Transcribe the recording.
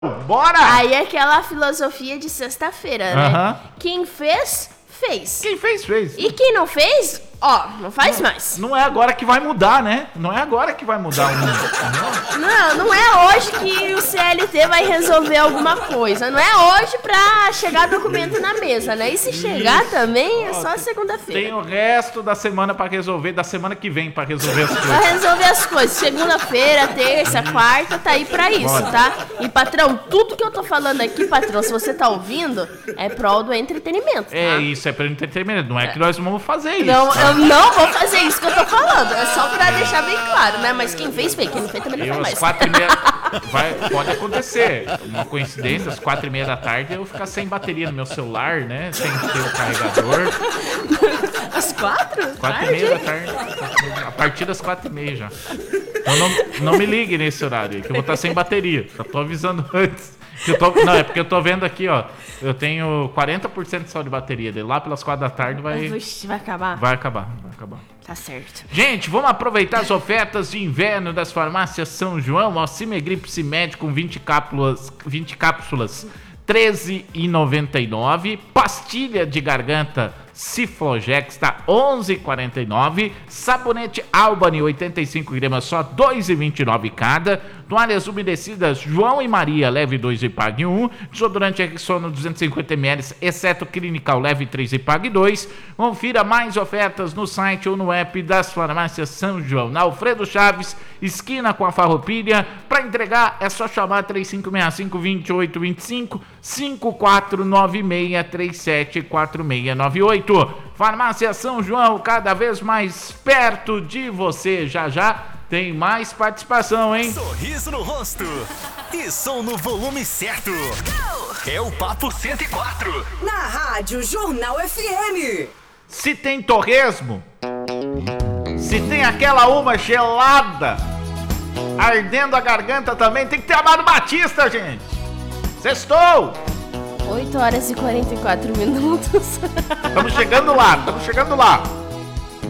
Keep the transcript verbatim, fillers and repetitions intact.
Bora! Aí é aquela filosofia de sexta-feira, né? Aham. Quem fez, fez. Quem fez, fez. E quem não fez, ó, não faz mais. Não é agora que vai mudar, né? Não é agora que vai mudar o mundo. Não, não é hoje que o C L T vai resolver alguma coisa. Não é hoje pra chegar documento na mesa, né? E se chegar também, é só segunda-feira. Tem o resto da semana pra resolver, da semana que vem pra resolver as Pra coisas. resolver as coisas. Segunda-feira, terça, quarta, tá aí pra isso, Bora. tá? E, patrão, tudo que eu tô falando aqui, patrão, se você tá ouvindo, é prol do entretenimento, tá? É isso, é pra entretenimento. Não é que nós vamos fazer isso. Não, tá? eu não vou fazer isso que eu tô falando. É só pra deixar bem claro, né? Mas quem fez, fez. Quem não fez, também não Eu, faz às mais. quatro e meia. Vai, pode acontecer. Uma coincidência, às quatro e meia da tarde eu ficar sem bateria no meu celular, né? Sem ter o carregador. Às quatro? Quatro e meia da tarde. A partir das quatro e meia já. Então não, não me ligue nesse horário aí, que eu vou estar sem bateria. Já tô avisando antes. Que eu tô, não, é porque eu tô vendo aqui, ó. Eu tenho quarenta por cento só de bateria. De lá pelas quatro da tarde vai, Vixe, vai acabar? vai acabar. Vai acabar. Tá certo. Gente, vamos aproveitar as ofertas de inverno das farmácias São João. Ó, Cimegrip Cimed com vinte cápsulas, vinte cápsulas, treze reais e noventa e nove centavos. Pastilha de garganta Ciflogex tá onze reais e quarenta e nove centavos. Sabonete Albany oitenta e cinco gramas só dois reais e vinte e nove centavos cada. Toalhas umedecidas João e Maria, leve dois e pague um. Desodorante Rexona duzentos e cinquenta mililitros, exceto Clinical, leve três e pague dois. Confira mais ofertas no site ou no app das farmácias São João. Na Alfredo Chaves, esquina com a Farroupilha. Para entregar é só chamar três cinco seis cinco, dois oito dois cinco, cinco quatro nove seis, três sete quatro seis nove oito. Farmácia São João, cada vez mais perto de você. Já já tem mais participação, hein? Sorriso no rosto e som no volume certo. É o Papo cento e quatro. Na Rádio Jornal F M. Se tem torresmo, se tem aquela uva gelada, ardendo a garganta também, tem que ter Amado Batista, gente. Sextou! oito horas e quarenta e quatro minutos. Estamos chegando lá, estamos chegando lá.